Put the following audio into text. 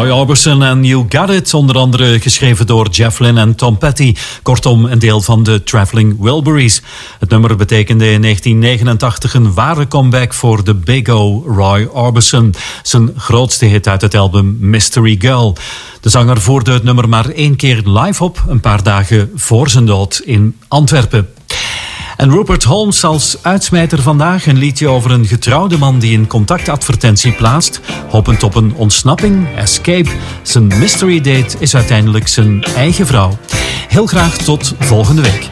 Roy Orbison en You Got It, onder andere geschreven door Jeff Lynne en Tom Petty. Kortom, een deel van de Traveling Wilburys. Het nummer betekende in 1989 een ware comeback voor de Big O, Roy Orbison. Zijn grootste hit uit het album Mystery Girl. De zanger voerde het nummer maar 1 keer live op, een paar dagen voor zijn dood in Antwerpen. En Rupert Holmes als uitsmijter vandaag. Een liedje over een getrouwde man die een contactadvertentie plaatst, hopend op een ontsnapping, escape. Zijn mystery date is uiteindelijk zijn eigen vrouw. Heel graag tot volgende week.